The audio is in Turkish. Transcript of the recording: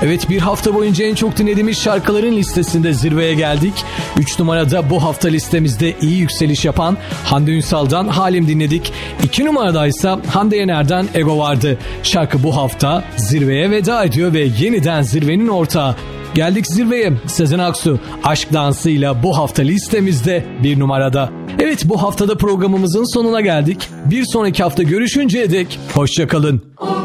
Evet, bir hafta boyunca en çok dinlediğimiz şarkıların listesinde zirveye geldik. 3 numarada bu hafta listemizde iyi yükseliş yapan Hande Ünsal'dan Halim dinledik. 2 numarada ise Hande Yener'den Ego vardı. Şarkı bu hafta zirveye veda ediyor ve yeniden zirvenin ortağı. Geldik zirveye. Sezen Aksu Aşk Dansı'yla bu hafta listemizde 1 numarada. Evet, bu haftada programımızın sonuna geldik. Bir sonraki hafta görüşünceye dek hoşça kalın.